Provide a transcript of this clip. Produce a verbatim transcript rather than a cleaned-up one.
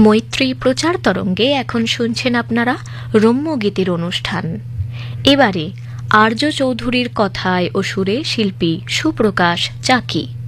মৈত্রী প্রচার তরঙ্গে এখন শুনছেন আপনারা রম্যগীতির অনুষ্ঠান। এবারে আর্য চৌধুরীর কথায় ও সুরে শিল্পী সুপ্রকাশ চাকি।